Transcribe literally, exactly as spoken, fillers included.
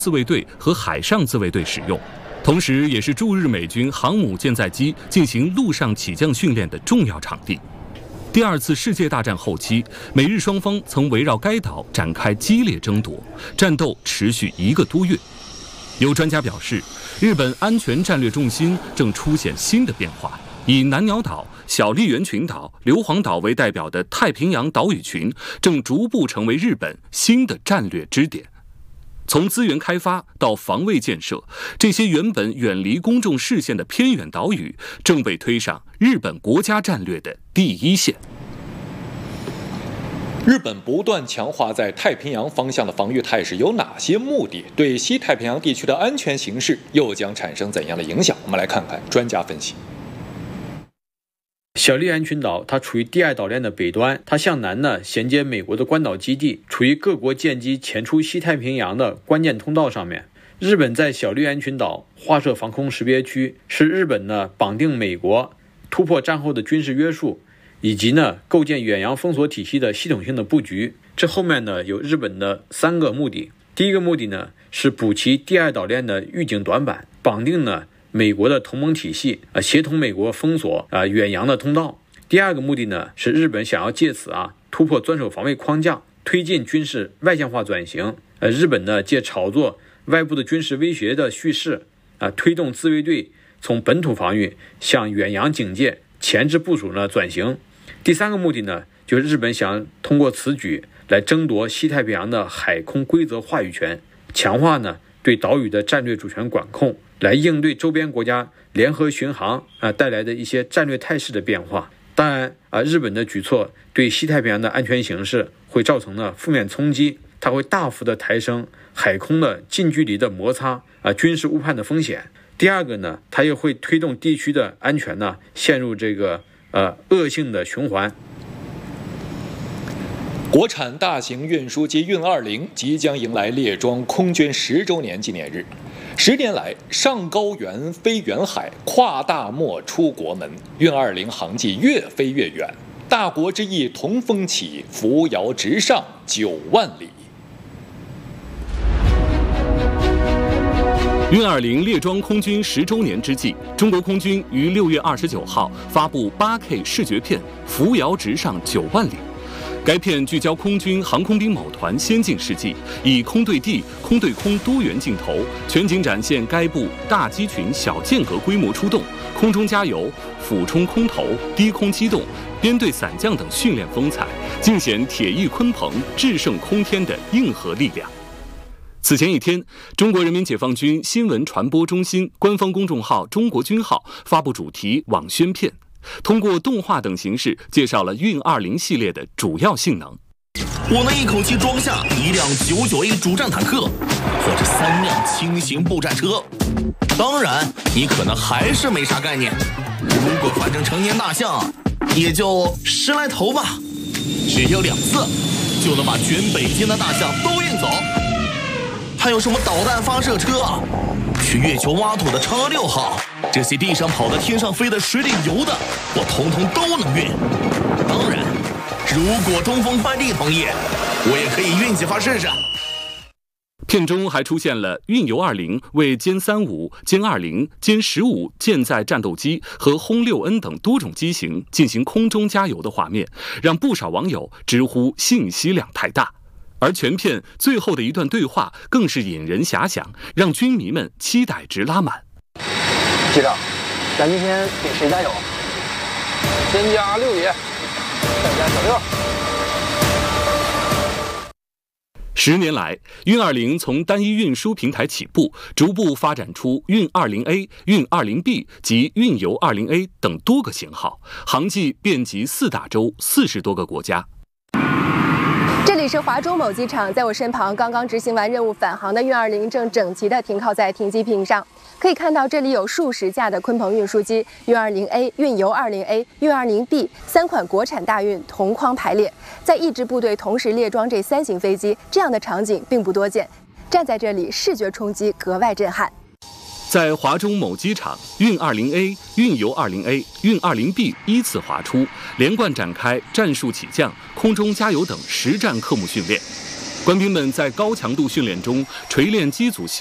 自卫队和海上自卫队使用，同时也是驻日美军航母舰载机进行陆上起降训练的重要场地。第二次世界大战后期，美日双方曾围绕该岛展开激烈争夺，战斗持续一个多月。有专家表示，日本安全战略重心正出现新的变化，以南鸟岛、小笠原群岛、硫磺岛为代表的太平洋岛屿群正逐步成为日本新的战略支点。从资源开发到防卫建设，这些原本远离公众视线的偏远岛屿正被推上日本国家战略的第一线。 日本不断强化在太平洋方向的防御态势有哪些目的？对西太平洋地区的安全形势又将产生怎样的影响？我们来看看专家分析。 小笠原群岛它处于第二岛链的北端，它向南呢衔接美国的关岛基地，处于各国舰机前出西太平洋的关键通道上面。日本在小笠原群岛划设防空识别区，是日本呢绑定美国、突破战后的军事约束，以及呢构建远洋封锁体系的系统性的布局。这后面呢有日本的三个目的。第一个目的呢是补齐第二岛链的预警短板，绑定呢美国的同盟体系啊，协同美国封锁啊远洋的通道。第二个目的呢，是日本想要借此啊突破专守防卫框架，推进军事外向化转型。呃，日本呢借炒作外部的军事威胁的叙事啊，推动自卫队从本土防御向远洋警戒、前置部署呢转型。第三个目的呢，就是日本想通过此举来争夺西太平洋的海空规则话语权，强化呢对岛屿的战略主权管控，来应对周边国家联合巡航啊带来的一些战略态势的变化。当然啊，日本的举措对西太平洋的安全形势会造成呢负面冲击，它会大幅的抬升海空的近距离的摩擦啊军事误判的风险。第二个呢，它又会推动地区的安全呢陷入这个呃恶性的循环。 国产大型运输机运二零即将迎来列装空军十周年纪念日。十年来，上高原、飞远海，跨大漠出国门，运二零航迹越飞越远。大国之翼同风起，扶摇直上九万里。 运二零列装空军十周年之际，中国空军于六月二十九号发布 八 K 视觉片《扶摇直上九万里》。该片聚焦空军航空兵某团先进事迹，以空对地、空对空多元镜头，全景展现该部大机群小间隔规模出动、空中加油、俯冲空投、低空机动、编队伞降等训练风采，尽显铁翼鲲鹏、制胜空天的硬核力量。此前一天，中国人民解放军新闻传播中心官方公众号“中国军号”发布主题网宣片，通过动画等形式介绍了运二零系列的主要性能。 我能一口气装下一辆九九 A 主战坦克，或者三辆轻型步战车。当然，你可能还是没啥概念。如果换成成年大象，也就十来头吧，只有两次就能把全北京的大象都运走。还有什么导弹发射车，去月球挖土的嫦娥六号，这些地上跑的、天上飞的、水里游的，我统统都能运。当然，如果东风快递同意，我也可以运几发试试。 片中还出现了运油二零为歼三五、歼二零、歼十五舰载战斗机和轰六 N 等多种机型进行空中加油的画面，让不少网友直呼信息量太大。而全片最后的一段对话更是引人遐想，让军迷们期待值拉满。 机长，咱今天给谁加油？先加六爷，再加小六。 十年来，运二零从单一运输平台起步，逐步发展出运二零 A、运二零 B 及运油二零 A 等多个型号，航迹遍及四大洲、四十多个国家。 这里是华中某机场，在我身旁，刚刚执行完任务返航的运二零正整齐地停靠在停机坪上。可以看到，这里有数十架的鲲鹏运输机，运二零 A、运油二零 A、运二零 B 三款国产大运同框排列，在一支部队同时列装这三型飞机，这样的场景并不多见。站在这里，视觉冲击格外震撼。 在华中某机场，运二零 A、运油二零 A、运二零 B 依次滑出，连贯展开战术起降、空中加油等实战科目训练。 官兵们在高强度训练中锤炼机组